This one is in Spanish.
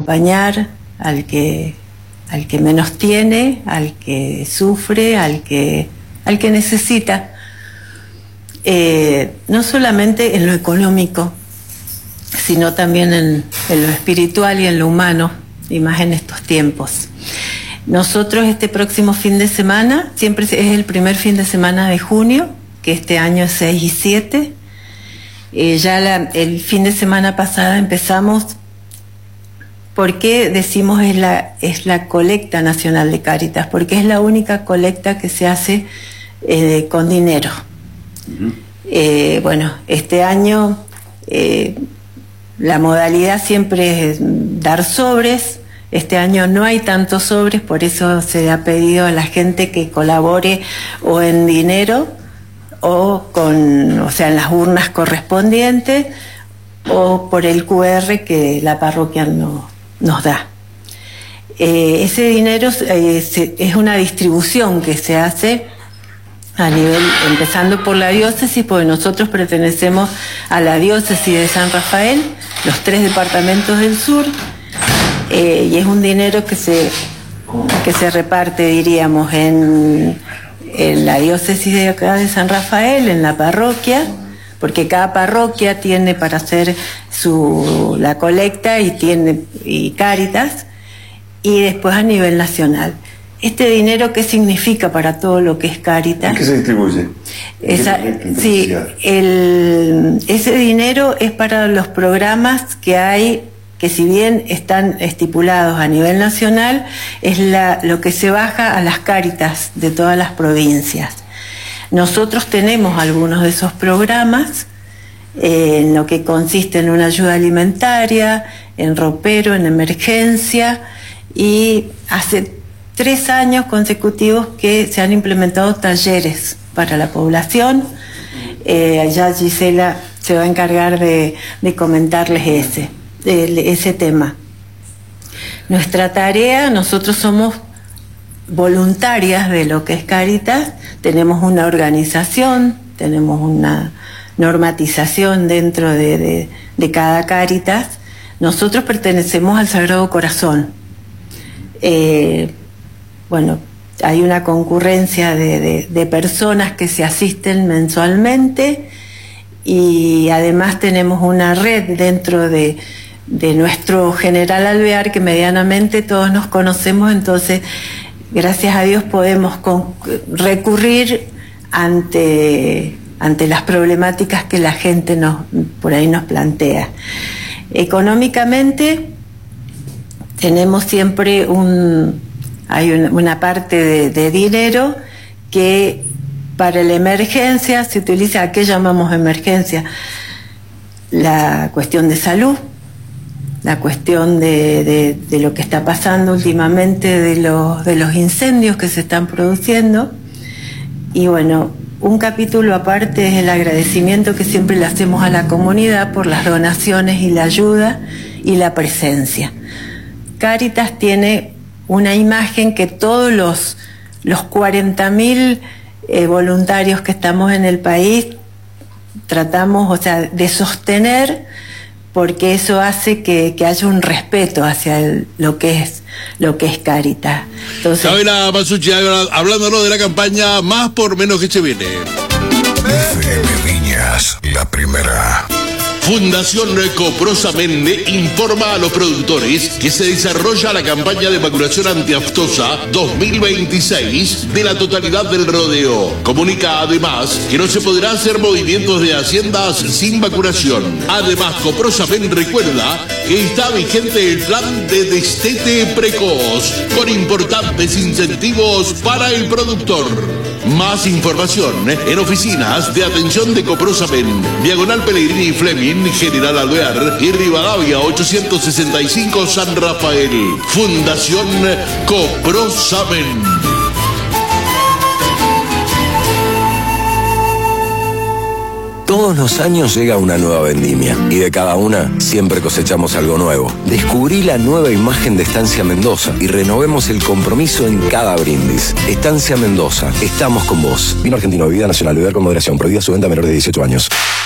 acompañar al que menos tiene, al que sufre, al que necesita. No solamente en lo económico, sino también en lo espiritual y en lo humano, y más en estos tiempos. Nosotros este próximo fin de semana, siempre es el primer fin de semana de junio, que este año es 6 y 7. El fin de semana pasada empezamos, ¿por qué decimos es la colecta nacional de Cáritas? Porque es la única colecta que se hace con dinero. Bueno, este año la modalidad siempre es dar sobres. Este año no hay tantos sobres, por eso se ha pedido a la gente que colabore o en dinero o sea, en las urnas correspondientes o por el QR que la parroquia nos da. Ese dinero es una distribución que se hace a nivel, empezando por la diócesis, porque nosotros pertenecemos a la diócesis de San Rafael, los 3 departamentos del sur, y es un dinero que se reparte, diríamos, en la diócesis de acá de San Rafael, en la parroquia, porque cada parroquia tiene para hacer la colecta y Cáritas, y después a nivel nacional. Este dinero, ¿qué significa para todo lo que es Cáritas? ¿En qué se distribuye? Sí, ese dinero es para los programas que hay, que si bien están estipulados a nivel nacional, es lo que se baja a las Cáritas de todas las provincias. Nosotros tenemos algunos de esos programas, en lo que consiste en una ayuda alimentaria, en ropero, en emergencia, y hace 3 años consecutivos que se han implementado talleres para la población. Ya Gisela se va a encargar de comentarles ese tema. Nuestra tarea, nosotros somos voluntarias de lo que es Cáritas, tenemos una organización, tenemos una normatización dentro de cada Cáritas. Nosotros pertenecemos al Sagrado Corazón. Bueno, hay una concurrencia de personas que se asisten mensualmente, y además tenemos una red dentro de nuestro General Alvear que medianamente todos nos conocemos, entonces gracias a Dios podemos recurrir ante las problemáticas que la gente por ahí nos plantea. Económicamente tenemos siempre hay una parte de dinero que para la emergencia se utiliza. ¿A qué llamamos emergencia? La cuestión de salud, la cuestión de lo que está pasando últimamente, de los incendios que se están produciendo. Y bueno, un capítulo aparte es el agradecimiento que siempre le hacemos a la comunidad por las donaciones y la ayuda y la presencia. Cáritas tiene una imagen que todos los 40.000 voluntarios que estamos en el país tratamos, o sea, de sostener, porque eso hace que haya un respeto hacia lo que es Cáritas. Entonces, Isabela Masucci, hablándonos de la campaña Más por Menos que se viene. FM Viñas, la primera. Fundación Coprosamen informa a los productores que se desarrolla la campaña de vacunación antiaftosa 2026 de la totalidad del rodeo. Comunica además que no se podrá hacer movimientos de haciendas sin vacunación. Además, Coprosamen recuerda que está vigente el plan de destete precoz con importantes incentivos para el productor. Más información en oficinas de atención de Coprosamen, Diagonal Pellegrini y Fleming, General Alvear y Rivadavia 865 San Rafael. Fundación Coprosamen. Todos los años llega una nueva vendimia y de cada una siempre cosechamos algo nuevo. Descubrí la nueva imagen de Estancia Mendoza y renovemos el compromiso en cada brindis. Estancia Mendoza, estamos con vos. Vino argentino, bebida nacional, beber con moderación, prohibida su venta a menores de 18 años.